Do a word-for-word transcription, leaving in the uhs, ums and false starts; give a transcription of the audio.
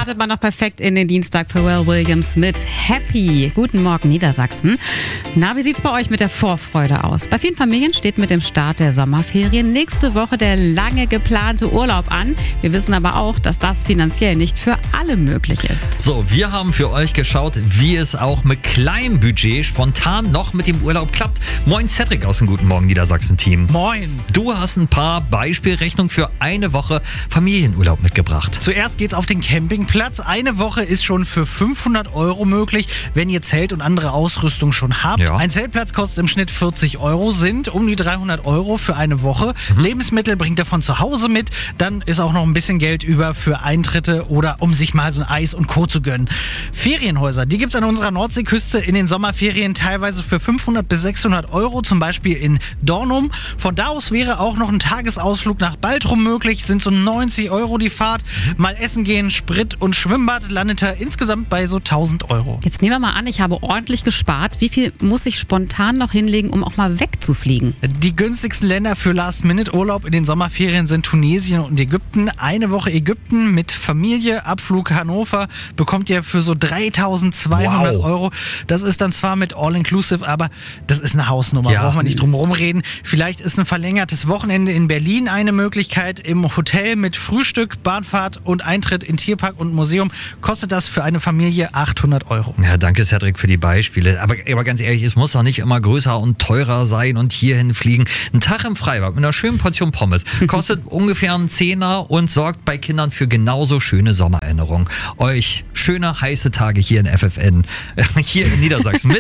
startet man noch perfekt in den Dienstag. Pharrell Williams mit Happy. Guten Morgen, Niedersachsen. Na, wie sieht's bei euch mit der Vorfreude aus? Bei vielen Familien steht mit dem Start der Sommerferien nächste Woche der lange geplante Urlaub an. Wir wissen aber auch, dass das finanziell nicht für alle möglich ist. So, wir haben für euch geschaut, wie es auch mit kleinem Budget spontan noch mit dem Urlaub klappt. Moin Cedric aus dem Guten Morgen Niedersachsen-Team. Moin. Du hast ein paar Beispielrechnungen für eine Woche Familienurlaub mitgebracht. Zuerst geht's auf den Campingplatz. Eine Woche ist schon für fünfhundert Euro möglich, wenn ihr Zelt und andere Ausrüstung schon habt. Ja. Ein Zeltplatz kostet im Schnitt vierzig Euro, sind um die dreihundert Euro für eine Woche. Mhm. Lebensmittel bringt ihr von zu Hause mit. Dann ist auch noch ein bisschen Geld über für Eintritte oder um sich mal so ein Eis und Co. zu gönnen. Ferienhäuser, die gibt's an unserer Nordseeküste in den Sommerferien teilweise für fünfhundert bis sechshundert Euro, zum Beispiel in Dornum. Von da aus wäre auch noch ein Tagesausflug nach Baltrum möglich, sind so neunzig Euro die Fahrt. Mal essen gehen, Sprit und Schwimmbad landet er insgesamt bei so tausend Euro. Jetzt nehmen wir mal an, ich habe ordentlich gespart. Wie viel muss ich spontan noch hinlegen, um auch mal wegzufliegen? Die günstigsten Länder für Last-Minute-Urlaub in den Sommerferien sind Tunesien und Ägypten. Eine Woche Ägypten mit Familie, Abflug Hannover bekommt ihr für so dreitausendzweihundert Wow. Euro. Das ist dann zwar mit All-Inclusive, aber das ist eine Hausnummer, Ja. braucht man nicht drum rumreden. Vielleicht ist ein verlängertes Wochenende in Berlin eine Möglichkeit. Im Hotel mit Frühstück, Bahnfahrt und Eintritt in Tierpark und Museum kostet das für eine Familie achthundert Euro. Ja, danke Cedric für die Beispiele. Aber, aber ganz ehrlich, es muss doch nicht immer größer und teurer sein und hierhin fliegen. Ein Tag im Freibad mit einer schönen Portion Pommes kostet ungefähr einen Zehner und sorgt bei Kindern für genauso schöne Sommererinnerungen. Euch schöne, heiße Tage hier in F F N, hier in Niedersachsen mit